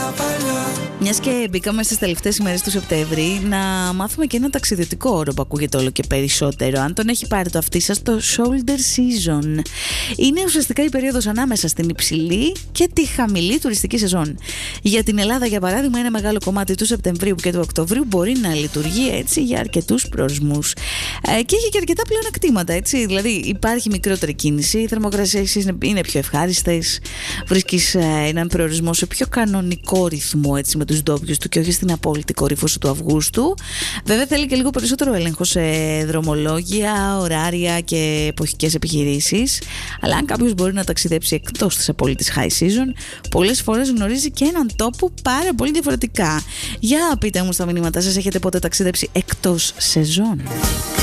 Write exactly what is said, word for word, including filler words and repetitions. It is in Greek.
Μιας και μπήκαμε στις τελευταίες ημέρες του Σεπτέμβρη, να μάθουμε και ένα ταξιδιωτικό όρο που ακούγεται όλο και περισσότερο. Αν τον έχει πάρει το αυτί σας, το shoulder season. Είναι ουσιαστικά η περίοδος ανάμεσα στην υψηλή και τη χαμηλή τουριστική σεζόν. Για την Ελλάδα, για παράδειγμα, ένα μεγάλο κομμάτι του Σεπτεμβρίου και του Οκτωβρίου μπορεί να λειτουργεί έτσι για αρκετούς προορισμούς. Ε, και έχει και αρκετά πλεονεκτήματα, έτσι. Δηλαδή, υπάρχει μικρότερη κίνηση, οι θερμοκρασίες είναι, είναι πιο ευχάριστες, βρίσκεις ε, έναν προορισμό σε πιο κανονικό ρυθμό, έτσι, με τους ντόπιους του και όχι στην απόλυτη κορύφωση του Αυγούστου. Βέβαια, θέλει και λίγο περισσότερο έλεγχο σε δρομολόγια, ωράρια και εποχικές επιχειρήσεις. Αλλά αν κάποιος μπορεί να ταξιδέψει εκτός της απόλυτης high season, πολλές φορές γνωρίζει και έναν τόπο πάρα πολύ διαφορετικά. Για πείτε μου στα μηνύματά σας, έχετε ποτέ ταξιδέψει εκτός σεζόν?